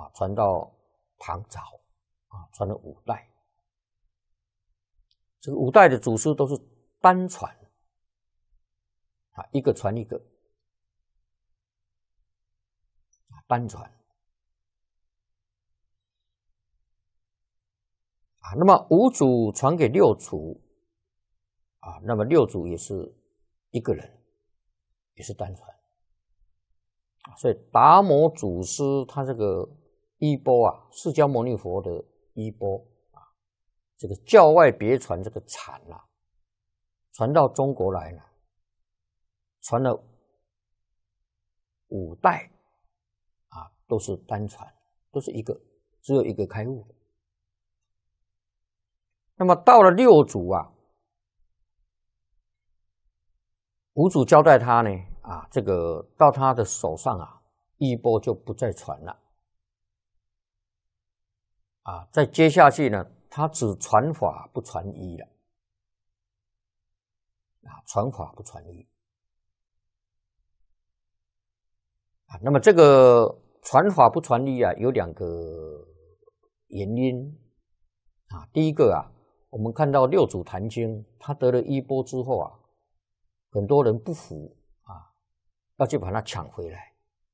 传到唐朝传了5代。这个5代的祖师都是单传一个传一个单传那么5祖传给6祖那么6祖也是一个人，也是单传所以达摩祖师他这个衣钵释迦牟尼佛的衣钵这个教外别传这个禅传到中国来了，传了5代都是单传，都是只有一个开悟的。那么到了6祖5祖交代他呢这个到他的手上衣钵就不再传了再接下去呢，他只传法不传医了传法不传医那么这个传法不传医有2个原因第一个我们看到6祖坛经，他得了衣钵之后很多人不服要去把它抢回来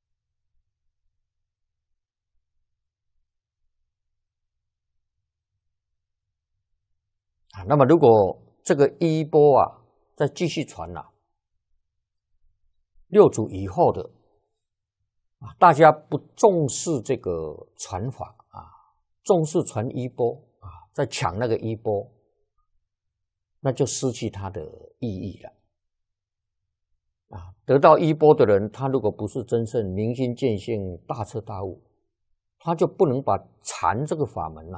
那么如果这个衣钵再继续传6祖以后的大家不重视这个传法重视传衣钵再抢那个衣钵，那就失去它的意义了得到衣钵的人，他如果不是真正明心见性大彻大悟，他就不能把禅这个法门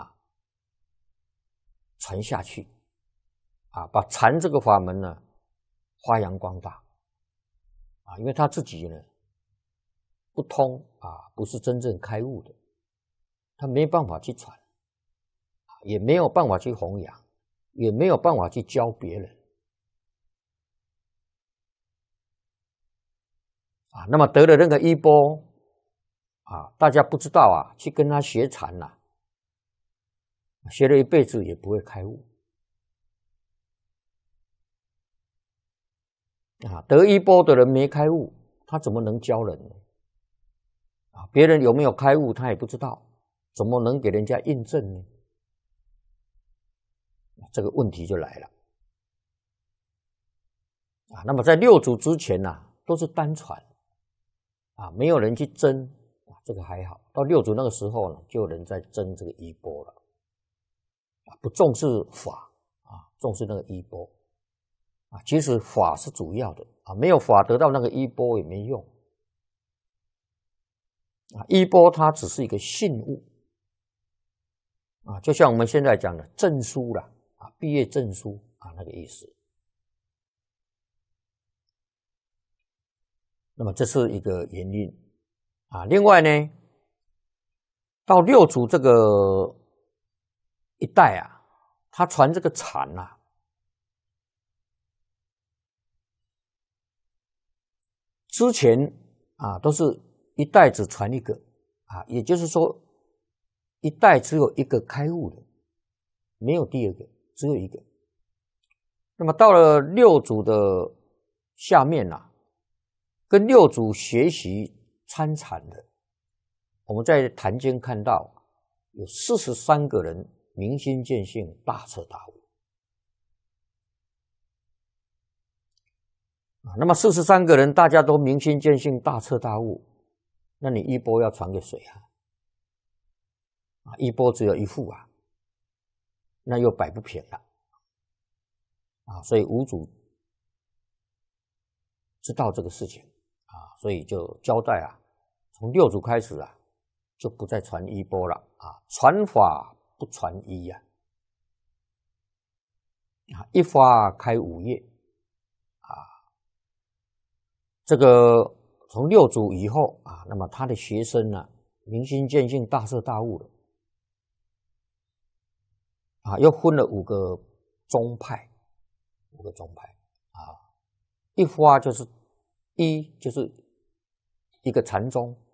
传下去把禅这个法门呢发扬光大因为他自己呢不通不是真正开悟的，他没办法去传也没有办法去弘扬，也没有办法去教别人那么得了那个衣钵大家不知道去跟他学禅学了一辈子也不会开悟得衣钵的人没开悟，他怎么能教人呢别人有没有开悟他也不知道，怎么能给人家印证呢？这个问题就来了那么在6祖之前都是单传没有人去争这个还好，到6祖那个时候呢，就有人在争这个衣钵了不重视法重视那个衣钵其实法是主要的没有法得到那个衣钵也没用衣钵它只是一个信物就像我们现在讲的证书啦毕业证书那个意思。那么这是一个原因另外呢，到6祖这个一代他传这个禅之前都是一代只传一个也就是说一代只有一个开悟的，没有第二个，只有一个。那么到了6祖的下面跟6祖学习参禅的，我们在坛经看到有43个人明心见性大彻大悟那么43个人大家都明心见性大彻大悟，那你衣钵要传给谁衣钵只有一副那又摆不平了所以5祖知道这个事情所以就交代从6祖开始就不再传衣钵了传法不传衣一发开五业这个从6祖以后那么他的学生明心见性大彻大悟了又分了5个宗派，5个宗派一发就是一个禅宗